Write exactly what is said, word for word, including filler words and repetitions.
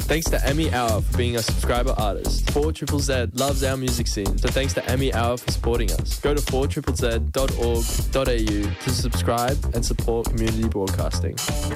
Thanks to Emmy Hour for being a subscriber artist. four Z Z Z loves our music scene, so thanks to Emmy Hour for supporting us. Go to four z z z dot org dot a u to subscribe and support community broadcasting.